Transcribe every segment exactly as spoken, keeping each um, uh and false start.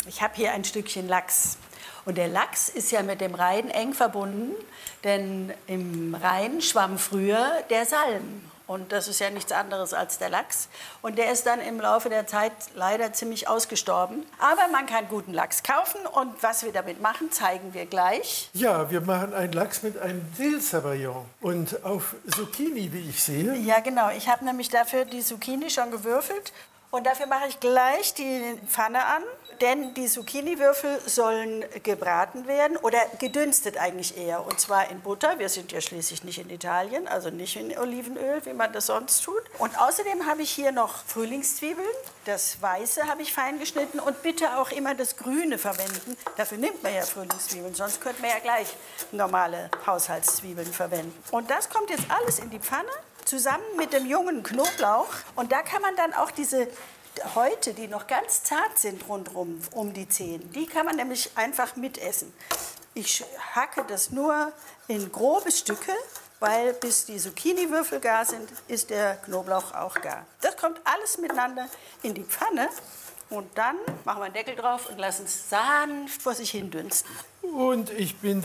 Ich habe hier ein Stückchen Lachs. Und der Lachs ist ja mit dem Rhein eng verbunden, denn im Rhein schwamm früher der Salm. Und das ist ja nichts anderes als der Lachs. Und der ist dann im Laufe der Zeit leider ziemlich ausgestorben. Aber man kann guten Lachs kaufen und was wir damit machen, zeigen wir gleich. Ja, wir machen einen Lachs mit einem Dill Savaillon und auf Zucchini, wie ich sehe. Ja, genau. Ich habe nämlich dafür die Zucchini schon gewürfelt. Und dafür mache ich gleich die Pfanne an, denn die Zucchiniwürfel sollen gebraten werden oder gedünstet eigentlich eher. Und zwar in Butter, wir sind ja schließlich nicht in Italien, also nicht in Olivenöl, wie man das sonst tut. Und außerdem habe ich hier noch Frühlingszwiebeln, das Weiße habe ich fein geschnitten und bitte auch immer das Grüne verwenden. Dafür nimmt man ja Frühlingszwiebeln, sonst könnte man ja gleich normale Haushaltszwiebeln verwenden. Und das kommt jetzt alles in die Pfanne, zusammen mit dem jungen Knoblauch. Und da kann man dann auch diese Häute, die noch ganz zart sind rundherum um die Zehen, die kann man nämlich einfach mitessen. Ich hacke das nur in grobe Stücke, weil bis die Zucchiniwürfel gar sind, ist der Knoblauch auch gar. Das kommt alles miteinander in die Pfanne. Und dann machen wir einen Deckel drauf und lassen es sanft vor sich hin dünsten. Und ich bin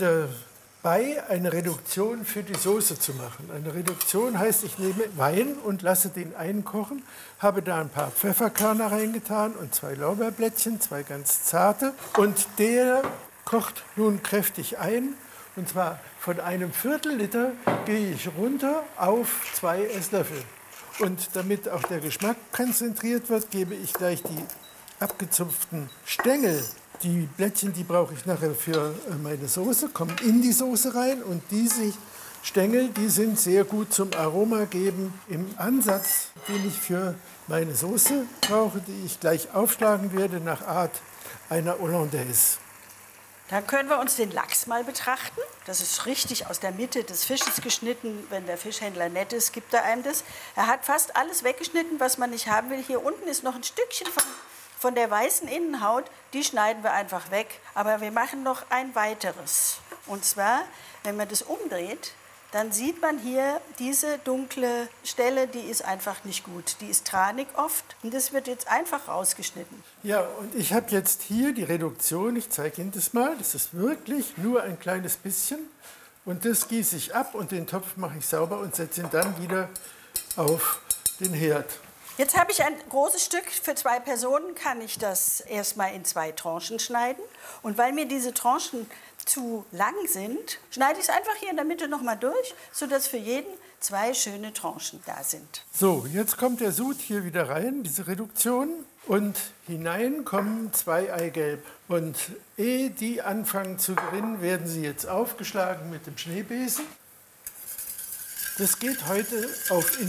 dabei, eine Reduktion für die Soße zu machen. Eine Reduktion heißt, ich nehme Wein und lasse den einkochen, habe da ein paar Pfefferkörner reingetan und zwei Lorbeerblättchen, zwei ganz zarte. Und der kocht nun kräftig ein. Und zwar von einem Viertel Liter gehe ich runter auf zwei Esslöffel. Und damit auch der Geschmack konzentriert wird, gebe ich gleich die abgezupften Stängel. Die Blättchen, die brauche ich nachher für meine Soße, kommen in die Soße rein. Und diese Stängel, die sind sehr gut zum Aroma geben im Ansatz, den ich für meine Soße brauche, die ich gleich aufschlagen werde nach Art einer Hollandaise. Dann können wir uns den Lachs mal betrachten. Das ist richtig aus der Mitte des Fisches geschnitten. Wenn der Fischhändler nett ist, gibt er einem das. Er hat fast alles weggeschnitten, was man nicht haben will. Hier unten ist noch ein Stückchen von, von der weißen Innenhaut. Die schneiden wir einfach weg. Aber wir machen noch ein weiteres. Und zwar, wenn man das umdreht, dann sieht man hier diese dunkle Stelle, die ist einfach nicht gut. Die ist tranig oft und das wird jetzt einfach rausgeschnitten. Ja, und ich habe jetzt hier die Reduktion, ich zeige Ihnen das mal. Das ist wirklich nur ein kleines bisschen. Und das gieße ich ab und den Topf mache ich sauber und setze ihn dann wieder auf den Herd. Jetzt habe ich ein großes Stück, für zwei Personen kann ich das erstmal in zwei Tranchen schneiden. Und weil mir diese Tranchen zu lang sind, schneide ich es einfach hier in der Mitte noch mal durch, sodass für jeden zwei schöne Tranchen da sind. So, jetzt kommt der Sud hier wieder rein, diese Reduktion. Und hinein kommen zwei Eigelb. Und ehe die anfangen zu gerinnen, werden sie jetzt aufgeschlagen mit dem Schneebesen. Das geht heute auf